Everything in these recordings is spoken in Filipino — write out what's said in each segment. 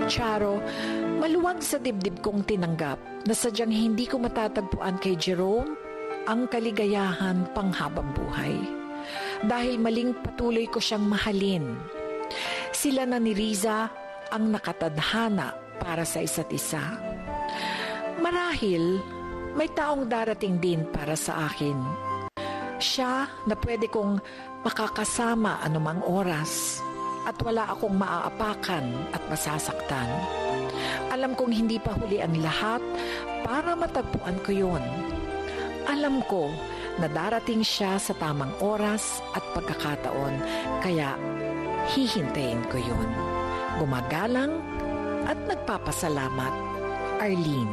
Charo, maluwag sa dibdib kong tinanggap na sadyang hindi ko matatagpuan kay Jerome ang kaligayahan panghabang buhay. Dahil maling patuloy ko siyang mahalin. Sila na ni Riza ang nakatadhana para sa isa't isa. Marahil, may taong darating din para sa akin. Siya na pwede kong makakasama anumang oras at wala akong maaapakan at masasaktan. Alam kong hindi pa huli ang lahat para matagpuan ko yun. Alam ko na darating siya sa tamang oras at pagkakataon, kaya hihintayin ko yun. Gumagalang at nagpapasalamat, Arlene.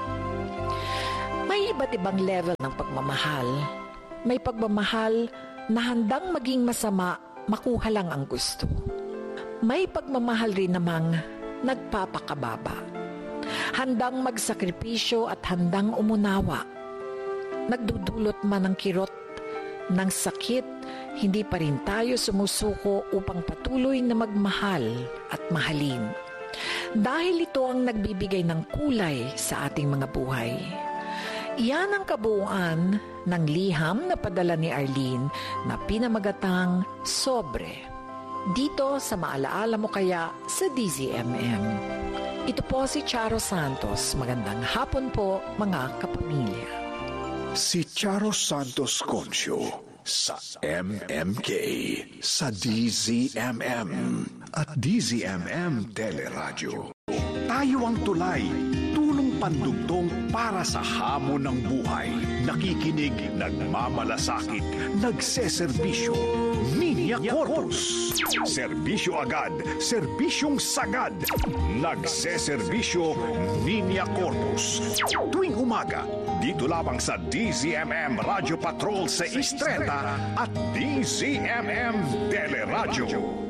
May iba't ibang level ng pagmamahal. May pagmamahal na handang maging masama, makuha lang ang gusto. May pagmamahal rin namang nagpapakababa. Handang magsakripisyo at handang umunawa. Nagdudulot man ng kirot, ng sakit, hindi pa rin tayo sumusuko upang patuloy na magmahal at mahalin. Dahil ito ang nagbibigay ng kulay sa ating mga buhay. Iyan ang kabuuan ng liham na padala ni Arlene na pinamagatang Sobre. Dito sa Maalaala Mo Kaya sa DZMM. Ito po si Charo Santos. Magandang hapon po mga kapamilya. Si Charo Santos Concio sa MMK, sa DZMM at DZMM Teleradyo. Tayo ang tulay, tulong pandugtong para sa hamon ng buhay. Nakikinig, nagmamalasakit, nagseserbisyo. Linya Corpus. Serbisyo agad, serbisyong sagad. Nagseserbisyo, Linya Corpus. Tuwing umaga, dito lamang sa DZMM Radio Patrol sa 6:30 at DZMM Teleradyo.